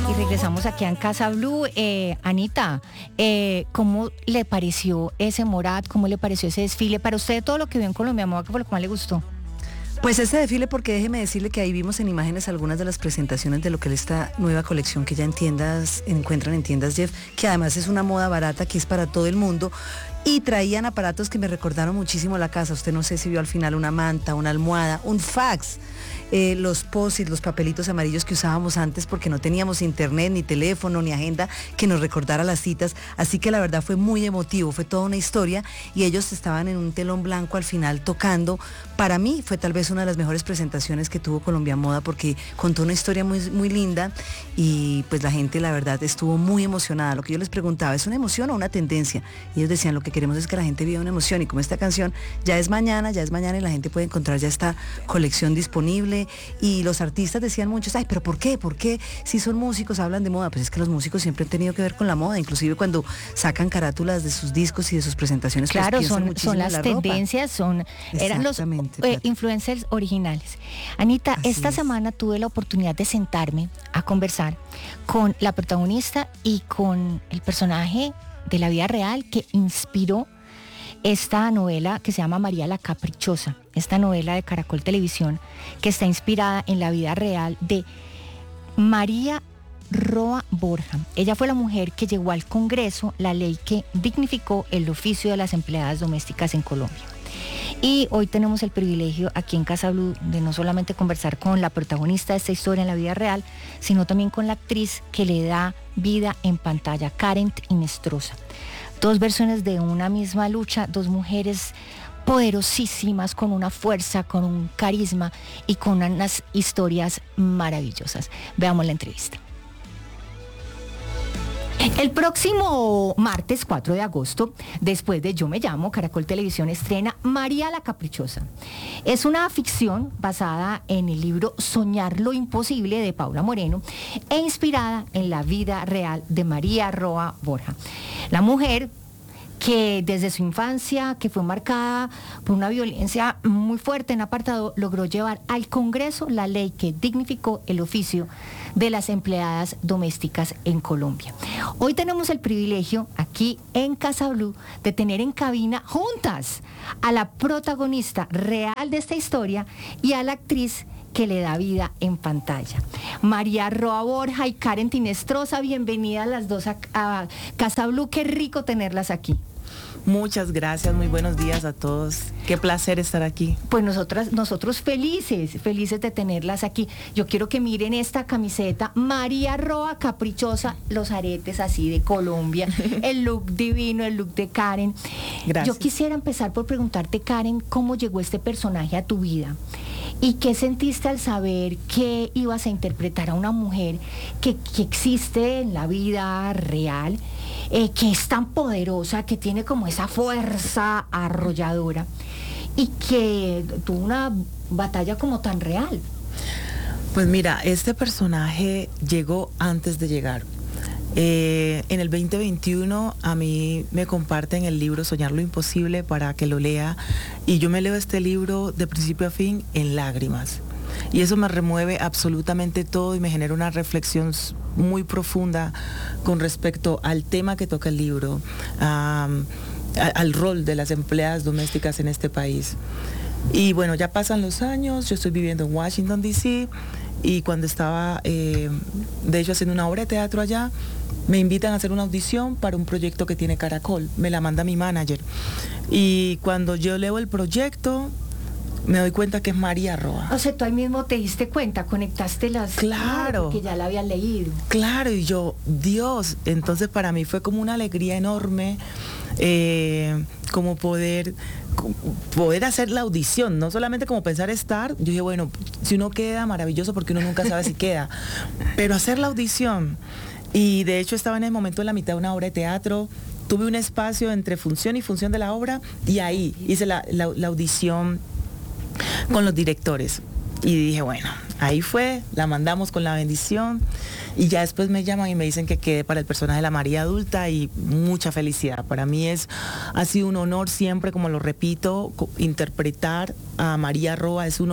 Y regresamos aquí en Casa Blue. Anita, ¿cómo le pareció ese Morat? ¿Cómo le pareció ese desfile? Para usted, todo lo que vio en Colombia Moda, ¿qué fue lo que más le gustó? Pues ese desfile, porque déjeme decirle que ahí vimos en imágenes algunas de las presentaciones de lo que es esta nueva colección que ya encuentran en tiendas Jeff, que además es una moda barata que es para todo el mundo. Y traían aparatos que me recordaron muchísimo la casa. Usted no sé si vio al final una manta, una almohada, un fax, los post-it, los papelitos amarillos que usábamos antes porque no teníamos internet, ni teléfono, ni agenda que nos recordara las citas. Así que la verdad fue muy emotivo, fue toda una historia y ellos estaban en un telón blanco al final tocando. Para mí fue tal vez una de las mejores presentaciones que tuvo Colombia Moda porque contó una historia muy, muy linda y pues la gente la verdad estuvo muy emocionada. Lo que yo les preguntaba, ¿es una emoción o una tendencia? Y ellos decían, lo que queremos es que la gente viva una emoción y como esta canción ya es mañana y la gente puede encontrar ya esta colección disponible y los artistas decían muchos, ay, pero ¿por qué? ¿Por qué? Si son músicos, hablan de moda. Pues es que los músicos siempre han tenido que ver con la moda, inclusive cuando sacan carátulas de sus discos y de sus presentaciones. Claro, pues son las tendencias, eran los influencers originales. Anita, esta semana tuve la oportunidad de sentarme a conversar con la protagonista y con el personaje de la vida real que inspiró esta novela que se llama María la Caprichosa, esta novela de Caracol Televisión que está inspirada en la vida real de María Roa Borja. Ella fue la mujer que llevó al Congreso la ley que dignificó el oficio de las empleadas domésticas en Colombia. Y hoy tenemos el privilegio aquí en Casa Blue de no solamente conversar con la protagonista de esta historia en la vida real, sino también con la actriz que le da vida en pantalla, Karen Hinestrosa. Dos versiones de una misma lucha, dos mujeres poderosísimas, con una fuerza, con un carisma y con unas historias maravillosas. Veamos la entrevista. El próximo martes 4 de agosto, después de Yo me llamo, Caracol Televisión estrena María la Caprichosa. Es una ficción basada en el libro Soñar lo Imposible de Paula Moreno e inspirada en la vida real de María Roa Borja. La mujer que desde su infancia, que fue marcada por una violencia muy fuerte en apartado, logró llevar al Congreso la ley que dignificó el oficio de las empleadas domésticas en Colombia. Hoy tenemos el privilegio aquí en Casa Blue de tener en cabina juntas a la protagonista real de esta historia y a la actriz que le da vida en pantalla. María Roa Borja y Karen Hinestrosa, bienvenidas las dos a Casa Blue, qué rico tenerlas aquí. Muchas gracias, muy buenos días a todos. Qué placer estar aquí. Pues nosotros felices de tenerlas aquí. Yo quiero que miren esta camiseta, María Roa Caprichosa, los aretes así de Colombia, el look divino, el look de Karen. Gracias. Yo quisiera empezar por preguntarte, Karen, ¿cómo llegó este personaje a tu vida? ¿Y qué sentiste al saber que ibas a interpretar a una mujer que existe en la vida real, que es tan poderosa, que tiene como esa fuerza arrolladora y que tuvo una batalla como tan real? Pues mira, este personaje llegó antes de llegar. En el 2021 a mí me comparten el libro Soñar lo Imposible para que lo lea y yo me leo este libro de principio a fin en lágrimas y eso me remueve absolutamente todo y me genera una reflexión muy profunda con respecto al tema que toca el libro, al rol de las empleadas domésticas en este país. Y bueno, ya pasan los años, yo estoy viviendo en Washington, D.C., y cuando estaba, de hecho, haciendo una obra de teatro allá, me invitan a hacer una audición para un proyecto que tiene Caracol, me la manda mi manager. Y cuando yo leo el proyecto, me doy cuenta que es María Roa. O sea, tú ahí mismo te diste cuenta, conectaste las... Claro. Porque ya la había leído. Claro, y yo, Dios, entonces para mí fue como una alegría enorme, como poder hacer la audición, no solamente como pensar estar. Yo dije, bueno, si uno queda, maravilloso, porque uno nunca sabe si queda, pero hacer la audición. Y de hecho estaba en el momento en la mitad de una obra de teatro, tuve un espacio entre función y función de la obra, y ahí hice la audición con los directores. Y dije, bueno, ahí fue, la mandamos con la bendición y ya después me llaman y me dicen que quede para el personaje de la María adulta y mucha felicidad. Para mí ha sido un honor siempre, como lo repito, interpretar a María Roa es un honor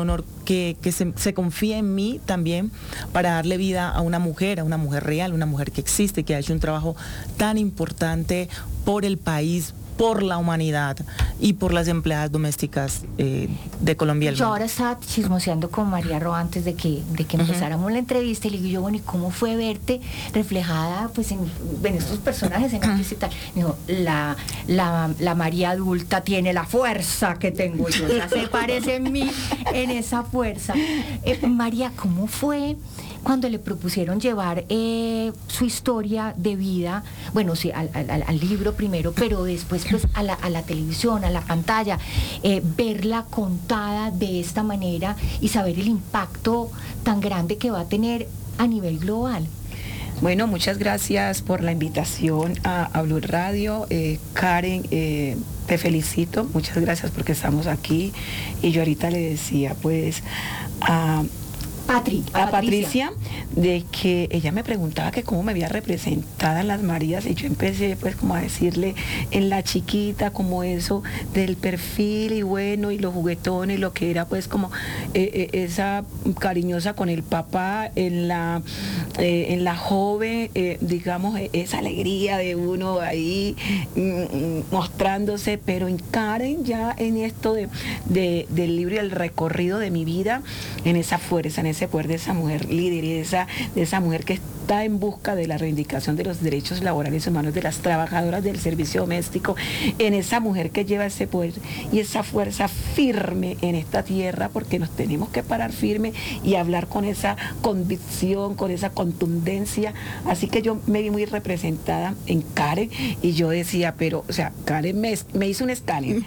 que se confíe en mí también para darle vida a una mujer real, una mujer que existe, que ha hecho un trabajo tan importante por el país, por la humanidad y por las empleadas domésticas de Colombia. Yo ahora estaba chismoseando con María Roa antes de que empezáramos la entrevista y le digo yo, bueno, ¿y cómo fue verte reflejada pues en estos personajes en actriz y tal? Dijo, la María adulta tiene la fuerza que tengo yo, o sea, se parece en mí en esa fuerza. María, ¿cómo fue cuando le propusieron llevar su historia de vida, bueno, sí, al libro primero, pero después pues a la televisión, a la pantalla, verla contada de esta manera y saber el impacto tan grande que va a tener a nivel global? Bueno, muchas gracias por la invitación a Blue Radio. Karen, te felicito, muchas gracias porque estamos aquí. Y yo ahorita le decía pues a Patricia, de que ella me preguntaba que cómo me había representada en Las Marías, y yo empecé pues como a decirle en la chiquita, como eso del perfil y bueno, y los juguetones, lo que era pues como esa cariñosa con el papá, en la joven, digamos, esa alegría de uno ahí mostrándose, pero en Karen ya en esto del libro y el recorrido de mi vida, en esa fuerza, en ese poder de esa mujer líder y de esa mujer que está en busca de la reivindicación de los derechos laborales humanos de las trabajadoras del servicio doméstico, en esa mujer que lleva ese poder y esa fuerza firme en esta tierra, porque nos tenemos que parar firme y hablar con esa convicción, con esa contundencia. Así que yo me vi muy representada en Karen y yo decía, pero, o sea, Karen me hizo un escáner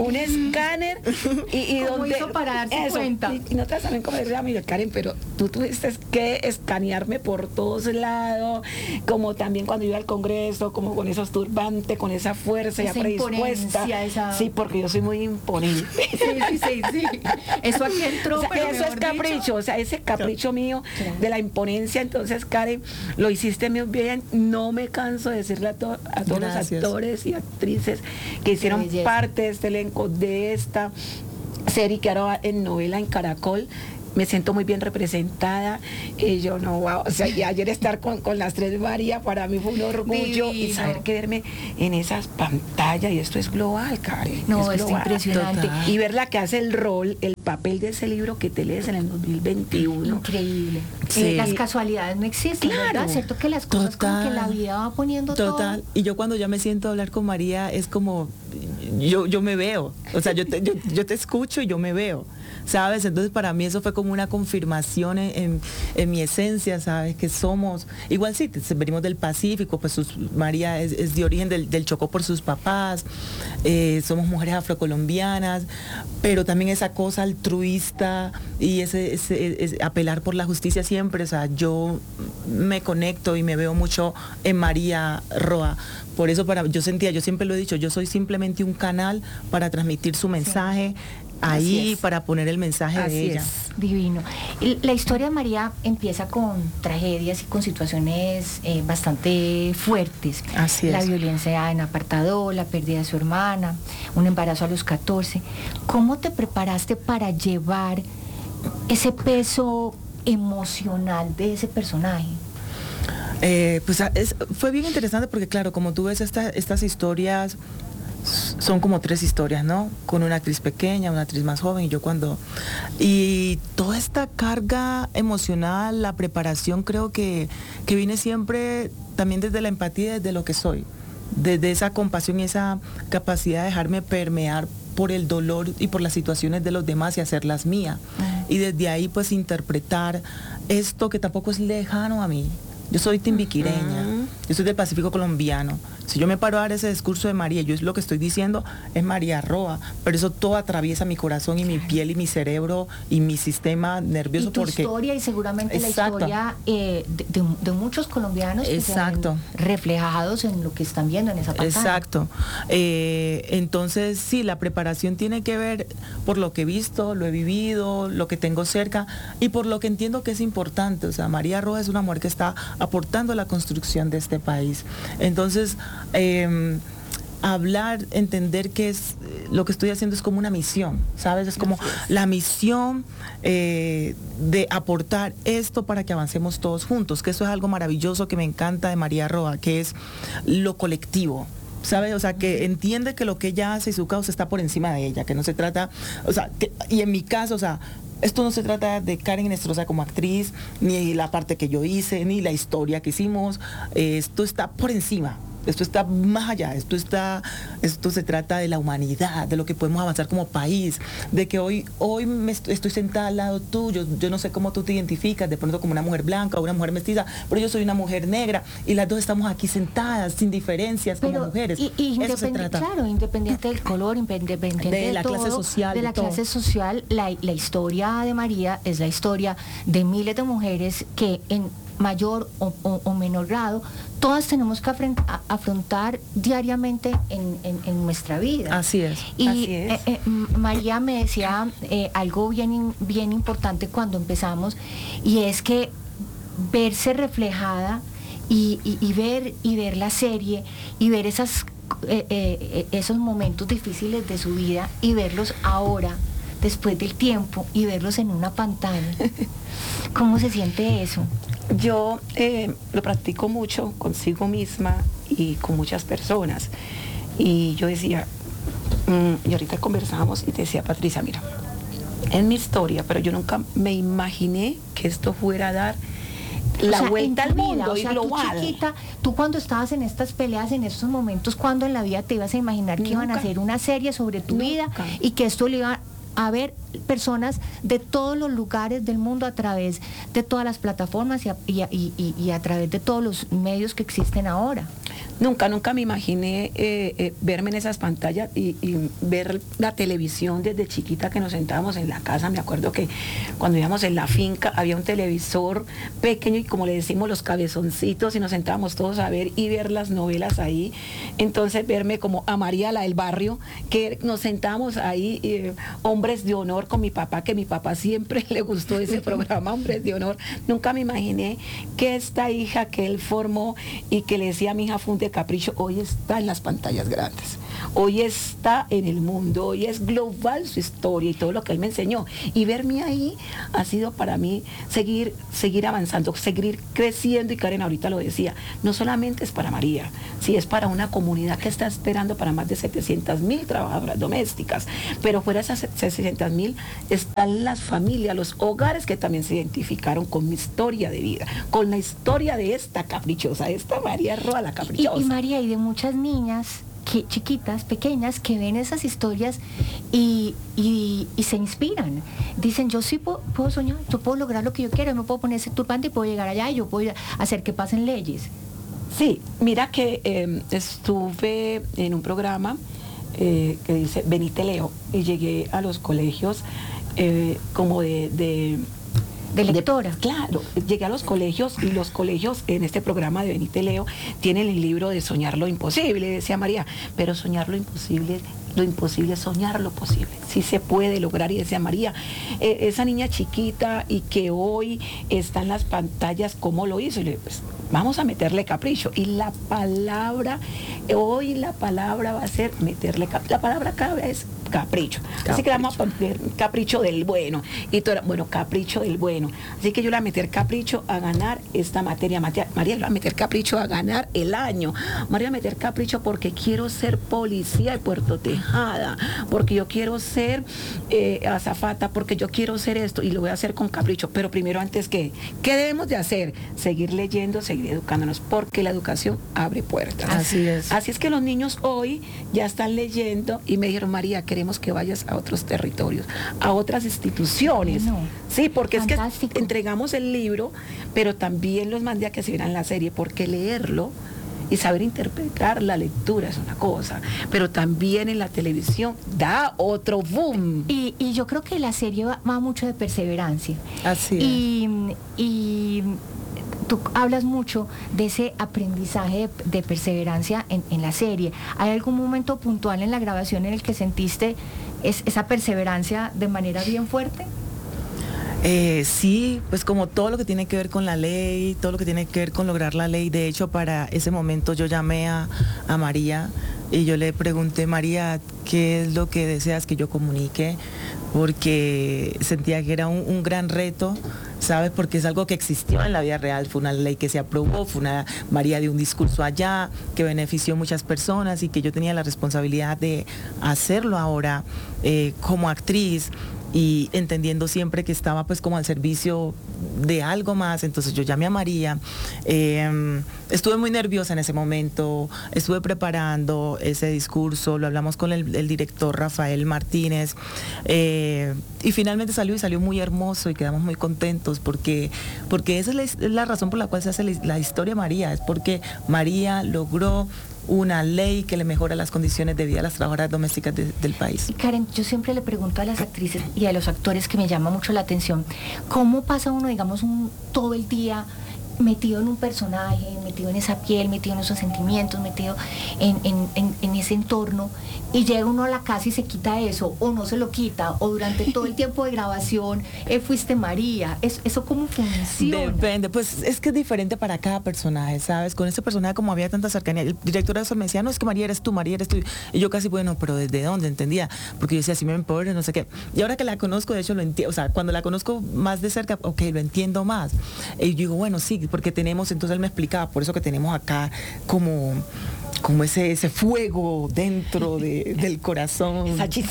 y ¿cómo donde hizo para darse cuenta? Y no te saben cómo decir, amiga Karen, pero tú tuviste que escanearme por todos lados, como también cuando iba al Congreso, como con esos turbantes, con esa fuerza ya predispuesta. Sí, porque yo soy muy imponente. Sí. Eso aquí entró, o sea, pero eso es capricho, o sea, ese capricho mío de la imponencia. Entonces, Karen, lo hiciste muy bien. No me canso de decirle a todos los actores y actrices que hicieron parte de este elenco, de esta serie que ahora va en novela en Caracol. Me siento muy bien representada. Yo no, wow, o sea, y ayer estar con las tres María para mí fue un orgullo. Divino. Y saber que verme en esas pantallas, y esto es global, Karen. No, es impresionante. Total. Y ver la que hace el papel de ese libro que te lees en el 2021. Increíble. Sí. Las casualidades no existen, claro. ¿Verdad? Cierto que las cosas como que la vida va poniendo Total. todo. Y yo cuando ya me siento a hablar con María es como, yo me veo. O sea, yo te escucho y yo me veo, ¿sabes? Entonces para mí eso fue como una confirmación en mi esencia, ¿sabes? Que somos, igual sí, venimos del Pacífico, pues María es de origen del Chocó por sus papás, somos mujeres afrocolombianas, pero también esa cosa altruista y ese apelar por la justicia siempre, o sea, yo me conecto y me veo mucho en María Roa. Por eso yo siempre lo he dicho, yo soy simplemente un canal para transmitir su mensaje. Ahí para poner el mensaje de ella. Divino. La historia de María empieza con tragedias y con situaciones bastante fuertes. Así es. La violencia en apartado, la pérdida de su hermana, un embarazo a los 14. ¿Cómo te preparaste para llevar ese peso emocional de ese personaje? Fue bien interesante porque claro, como tú ves estas historias, son como 3 historias, ¿no? Con una actriz pequeña, una actriz más joven y toda esta carga emocional, la preparación creo que viene siempre también desde la empatía, desde lo que soy, desde esa compasión y esa capacidad de dejarme permear por el dolor y por las situaciones de los demás y hacerlas mías. Y desde ahí pues interpretar esto que tampoco es lejano a mí. Yo soy timbiquireña, yo soy del Pacífico colombiano. Si yo me paro a dar ese discurso de María, yo lo que estoy diciendo es María Roa, pero eso todo atraviesa mi corazón y mi piel y mi cerebro y mi sistema nervioso. Y tu historia y seguramente exacto. La historia de muchos colombianos que exacto. se ven reflejados en lo que están viendo en esa pantalla. Exacto. Entonces sí, la preparación tiene que ver por lo que he visto, lo he vivido, lo que tengo cerca y por lo que entiendo que es importante. O sea, María Roa es una mujer que está aportando a la construcción de este país. Entonces, hablar, entender que es lo que estoy haciendo es como una misión, ¿sabes? Es como la misión de aportar esto para que avancemos todos juntos, que eso es algo maravilloso que me encanta de María Roa, que es lo colectivo. ¿Sabe? O sea, que entiende que lo que ella hace y su causa está por encima de ella, que no se trata, o sea, y en mi caso, o sea, esto no se trata de Karen Inestrosa como actriz, ni la parte que yo hice, ni la historia que hicimos, esto está por encima. Esto está más allá, esto se trata de la humanidad, de lo que podemos avanzar como país, de que hoy estoy sentada al lado tuyo, yo no sé cómo tú te identificas, de pronto como una mujer blanca o una mujer mestiza, pero yo soy una mujer negra y las dos estamos aquí sentadas, sin diferencias, como mujeres. Eso se trata. Claro, independiente del color, independiente de la clase social. De la clase social, la historia de María es la historia de miles de mujeres que en mayor o menor grado, todas tenemos que afrontar diariamente en nuestra vida. Así es. Y María me decía algo bien importante cuando empezamos, y es que verse reflejada y ver la serie y ver esos momentos difíciles de su vida y verlos ahora, después del tiempo, y verlos en una pantalla. ¿Cómo se siente eso? Yo lo practico mucho consigo misma y con muchas personas. Y yo decía, y ahorita conversábamos y te decía, Patricia, mira, es mi historia, pero yo nunca me imaginé que esto fuera a dar la vuelta al mundo y global. Tú chiquita, tú cuando estabas en estas peleas, en estos momentos, ¿cuándo en la vida te ibas a imaginar que iban a hacer una serie sobre tu vida y que esto le iba a ver personas de todos los lugares del mundo a través de todas las plataformas y a través de todos los medios que existen ahora? Nunca me imaginé verme en esas pantallas y ver la televisión desde chiquita, que nos sentábamos en la casa. Me acuerdo que cuando íbamos en la finca había un televisor pequeño y, como le decimos, los cabezoncitos, y nos sentábamos todos a ver y ver las novelas ahí. Entonces verme como a María, la del barrio, que nos sentábamos ahí, Hombres de Honor, con mi papá, que mi papá siempre le gustó ese programa, Hombres de Honor. Nunca me imaginé que esta hija que él formó y que le decía a mi hija Funde Capricho, hoy está en las pantallas grandes, hoy está en el mundo, hoy es global su historia y todo lo que él me enseñó. Y verme ahí ha sido para mí seguir avanzando, seguir creciendo. Y Karen ahorita lo decía, no solamente es para María, sí, es para una comunidad que está esperando para más de 700,000 trabajadoras domésticas, pero fuera de esas 700,000 están las familias, los hogares que también se identificaron con mi historia de vida, con la historia de esta caprichosa, esta María Roa, la caprichosa. Y María, y de muchas niñas chiquitas, pequeñas, que ven esas historias y se inspiran. Dicen, yo sí puedo soñar, yo puedo lograr lo que yo quiero, yo me puedo poner ese turbante y puedo llegar allá, y yo puedo hacer que pasen leyes. Sí, mira que estuve en un programa que dice Ven y te leo, y llegué a los colegios como de lectora. Claro, llegué a los colegios, y los colegios en este programa de Ven y te leo tienen el libro de Soñar lo imposible, decía María, pero soñar lo imposible es soñar lo posible. Sí se puede lograr. Y decía María, esa niña chiquita y que hoy está en las pantallas, ¿cómo lo hizo? Y le dije, pues vamos a meterle capricho. Y la palabra va a ser meterle capricho. La palabra clave es capricho. Así que vamos a poner capricho del bueno. Y todo era, bueno, capricho del bueno. Así que yo le voy a meter capricho a ganar esta materia. María le va a meter capricho a ganar el año. María va a meter capricho porque quiero ser policía de Puerto Tejada, porque yo quiero ser azafata, porque yo quiero ser esto, y lo voy a hacer con capricho. Pero primero, antes que, ¿qué debemos de hacer? Seguir leyendo, seguir educándonos, porque la educación abre puertas. Así es. Así es que los niños hoy ya están leyendo y me dijeron, María, queremos que vayas a otros territorios, a otras instituciones. No. Sí, porque Fantástico. Es que entregamos el libro, pero también los mandé a que se vieran la serie, porque leerlo y saber interpretar la lectura es una cosa, pero también en la televisión da otro boom. Y yo creo que la serie va mucho de perseverancia. Así es. Y tú hablas mucho de ese aprendizaje de perseverancia en la serie. ¿Hay algún momento puntual en la grabación en el que sentiste esa perseverancia de manera bien fuerte? Sí, pues como todo lo que tiene que ver con la ley, todo lo que tiene que ver con lograr la ley. De hecho, para ese momento yo llamé a María y yo le pregunté, María, ¿qué es lo que deseas que yo comunique? Porque sentía que era un gran reto, ¿sabes? Porque es algo que existió en la vida real, fue una ley que se aprobó, María dio un discurso allá que benefició a muchas personas y que yo tenía la responsabilidad de hacerlo ahora como actriz, y entendiendo siempre que estaba pues como al servicio de algo más. Entonces yo llamé a María, estuve muy nerviosa en ese momento, estuve preparando ese discurso, lo hablamos con el director Rafael Martínez, y finalmente salió muy hermoso y quedamos muy contentos porque esa es la razón por la cual se hace la historia de María, es porque María logró una ley que le mejora las condiciones de vida a las trabajadoras domésticas del país. Karen, yo siempre le pregunto a las actrices y a los actores, que me llama mucho la atención, ¿cómo pasa uno, digamos, todo el día metido en un personaje, metido en esa piel, metido en esos sentimientos, metido en ese entorno, y llega uno a la casa y se quita eso, o no se lo quita, o durante todo el tiempo de grabación fuiste María? ¿Eso cómo funciona? Depende, pues es que es diferente para cada personaje, ¿sabes? Con ese personaje, como había tanta cercanía, el director de eso me decía, no, es que María eres tú, y yo casi, bueno, pero ¿desde dónde? Entendía, porque yo decía, si me empodero, no sé qué, y ahora que la conozco, de hecho lo entiendo, o sea, cuando la conozco más de cerca, ok, lo entiendo más, y yo digo, bueno, sí, porque tenemos, entonces él me explicaba, por eso que tenemos acá como ese fuego dentro del corazón.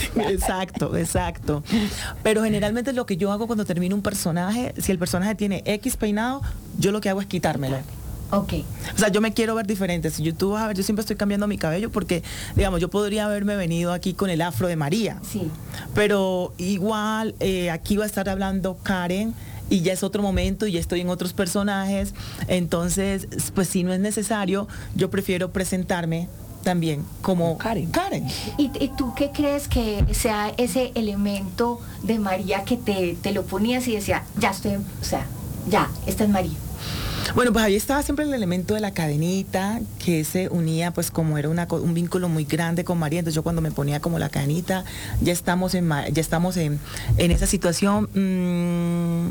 Exacto. Pero generalmente lo que yo hago cuando termino un personaje, si el personaje tiene X peinado, yo lo que hago es quitármelo. Ok. O sea, yo me quiero ver diferente. Si tú vas a ver, yo siempre estoy cambiando mi cabello porque, digamos, yo podría haberme venido aquí con el afro de María. Sí. Pero igual, aquí va a estar hablando Karen, y ya es otro momento y ya estoy en otros personajes. Entonces, pues si no es necesario, yo prefiero presentarme también como Karen. ¿Y tú qué crees que sea ese elemento de María que te lo ponías y decía, ya estoy, o sea, ya, esta es María? Bueno, pues ahí estaba siempre el elemento de la cadenita, que se unía, pues como era un vínculo muy grande con María. Entonces yo cuando me ponía como la cadenita, ya estamos en esa situación.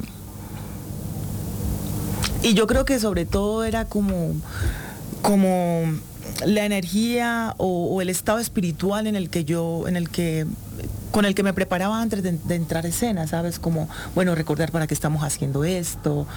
Y yo creo que sobre todo era como la energía o el estado espiritual con el que me preparaba antes de entrar a escena, ¿sabes? Como, bueno, recordar para qué estamos haciendo esto,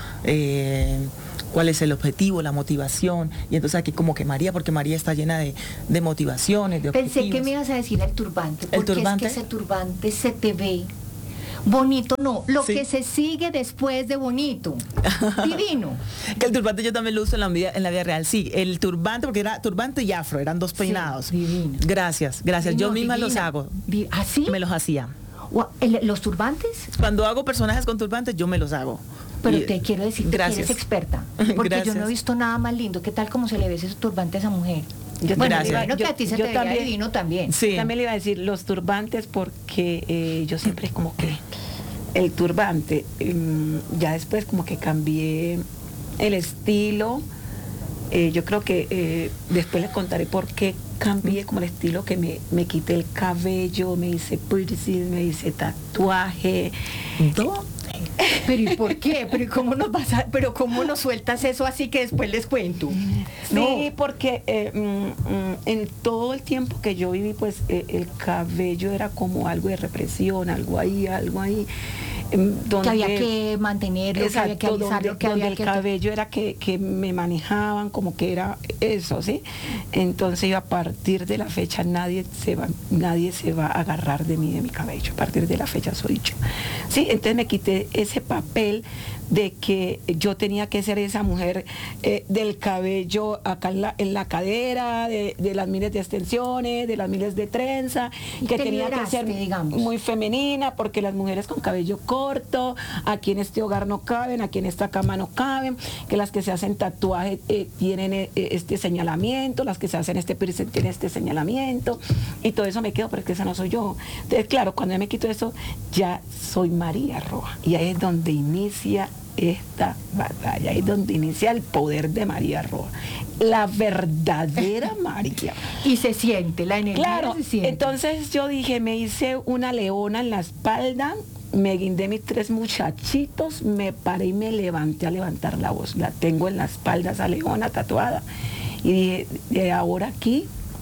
cuál es el objetivo, la motivación. Y entonces aquí como que María, porque María está llena de motivaciones, de objetivos. Pensé que me ibas a decir el turbante, porque es que ese turbante se te ve bonito, no, lo que se sigue después de bonito, divino. Que el turbante yo también lo uso en la vida real, sí, el turbante, porque era turbante y afro, eran dos peinados. Sí, divino. Gracias, yo misma los hago. ¿Así? Me los hacía. ¿Los turbantes? Cuando hago personajes con turbantes, yo me los hago. Pero te quiero decir que eres experta, porque gracias. Yo no he visto nada más lindo. ¿Qué tal como se le ve ese turbante a esa mujer? Gracias. Que a ti se te veía divino también. Sí. También le iba a decir los turbantes, porque yo siempre es como que el turbante, ya después como que cambié el estilo. Yo creo que después les contaré por qué cambié como el estilo, que me quité el cabello, me hice piercing, me hice tatuaje. ¿Pero y por qué? ¿Pero cómo nos sueltas eso así que después les cuento? Sí, porque en todo el tiempo que yo viví, pues el cabello era como algo de represión, algo ahí. Donde, que había que mantenerlo, exacto, que había que alisarlo, donde el cabello era que me manejaban, como que era eso, ¿sí? Entonces yo, a partir de la fecha nadie se va a agarrar de mí, de mi cabello. A partir de la fecha soy yo. Sí, entonces me quité ese papel de que yo tenía que ser esa mujer del cabello acá en la cadera, de las miles de extensiones, de las miles de trenza, que tenía que ser, digamos, muy femenina, porque las mujeres con cabello corto, aquí en este hogar no caben, aquí en esta cama no caben, que las que se hacen tatuaje tienen este señalamiento, las que se hacen este piercing tienen este señalamiento, y todo eso me quedo, porque esa no soy yo. Entonces, claro, cuando yo me quito eso, ya soy María Roa, y ahí es donde inicia esta batalla, ahí es donde inicia el poder de María Roa, la verdadera María. Y se siente, la energía, claro, se siente. Entonces yo dije, me hice una leona en la espalda, me guindé mis 3 muchachitos, me paré y me levanté a levantar la voz. La tengo en la espalda, esa leona tatuada. Y dije, de ahora aquí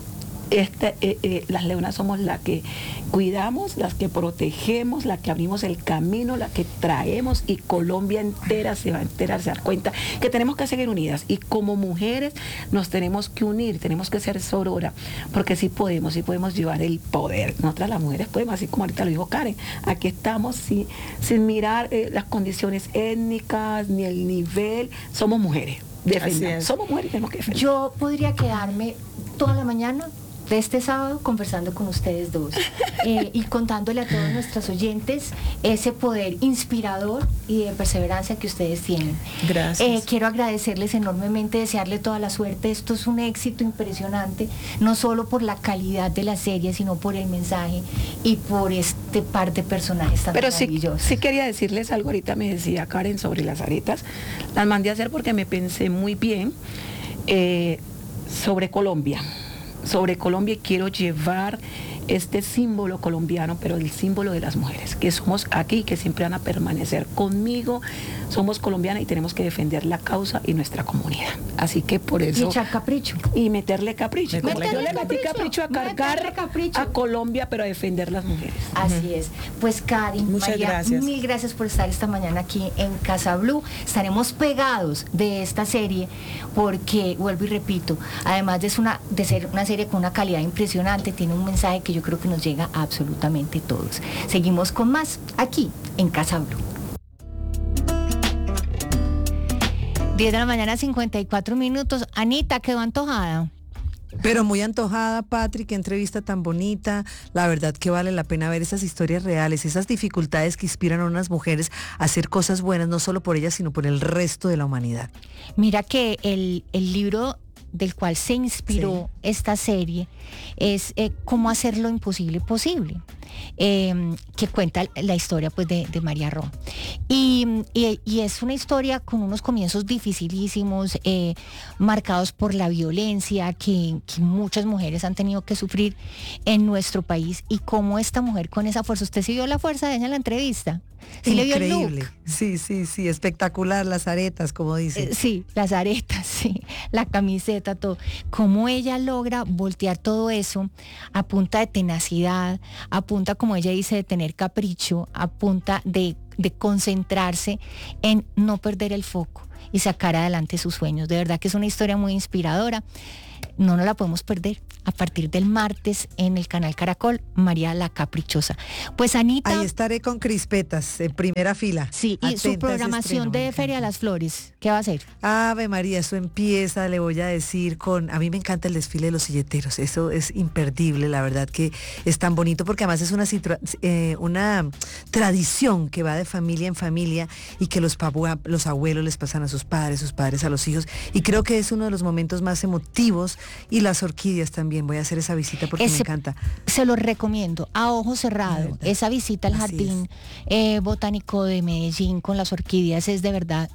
las leonas somos las que cuidamos, las que protegemos, las que abrimos el camino, las que traemos, y Colombia entera se va a enterar, se da cuenta que tenemos que seguir unidas, y como mujeres nos tenemos que unir, tenemos que ser sorora, porque sí podemos llevar el poder. Nosotras las mujeres podemos, así como ahorita lo dijo Karen, aquí estamos sin mirar las condiciones étnicas ni el nivel, somos mujeres, somos mujeres y tenemos que defender. Yo podría quedarme toda la mañana de este sábado conversando con ustedes dos y contándole a todos nuestros oyentes ese poder inspirador y de perseverancia que ustedes tienen. Gracias. Quiero agradecerles enormemente, desearle toda la suerte. Esto es un éxito impresionante, no solo por la calidad de la serie, sino por el mensaje y por este par de personajes tan maravillosos. Sí quería decirles algo. Ahorita me decía Karen sobre las aretas, las mandé a hacer porque me pensé muy bien sobre Colombia. Quiero llevar este símbolo colombiano, pero el símbolo de las mujeres, que somos aquí, que siempre van a permanecer conmigo. Somos colombianas y tenemos que defender la causa y nuestra comunidad. Así que por eso... Y echar capricho. Y meterle capricho. Yo le metí capricho a cargar a Colombia, pero a defender las mujeres. Así es. Pues Karen, gracias. Mil gracias por estar esta mañana aquí en Casa Blue. Estaremos pegados de esta serie porque, vuelvo y repito, además de ser una serie con una calidad impresionante, tiene un mensaje que yo creo que nos llega a absolutamente todos. Seguimos con más aquí en Casa Blue. 10 de la mañana, 54 minutos. Anita, quedó antojada. Pero muy antojada, Patri, qué entrevista tan bonita. La verdad que vale la pena ver esas historias reales, esas dificultades que inspiran a unas mujeres a hacer cosas buenas, no solo por ellas, sino por el resto de la humanidad. Mira que el libro del cual se inspiró esta serie es Cómo hacer lo imposible posible, que cuenta la historia pues de María Ro. Y es una historia con unos comienzos dificilísimos, marcados por la violencia que muchas mujeres han tenido que sufrir en nuestro país, y cómo esta mujer con esa fuerza, usted sí vio la fuerza de ella en la entrevista. ¿Sí le vio el increíble. look? Sí, espectacular, las aretas, como dice. Sí, las aretas, sí, la camiseta, todo. Cómo ella logra voltear todo eso a punta de tenacidad, a punta, como ella dice, de tener capricho, a punta de concentrarse en no perder el foco y sacar adelante sus sueños. De verdad que es una historia muy inspiradora. No nos la podemos perder. A partir del martes en el canal Caracol, María la Caprichosa. Pues Anita... Ahí estaré con crispetas, en primera fila. Sí, y su programación de Feria de las Flores, ¿qué va a hacer? Ave María, eso empieza, le voy a decir, a mí me encanta el desfile de los silleteros, eso es imperdible, la verdad que es tan bonito, porque además es una tradición que va de familia en familia, y que los abuelos les pasan a sus padres a los hijos, y creo que es uno de los momentos más emotivos, y las orquídeas también. Voy a hacer esa visita porque me encanta. Se lo recomiendo, a ojo cerrado. Esa visita al Jardín Botánico de Medellín con las orquídeas es de verdad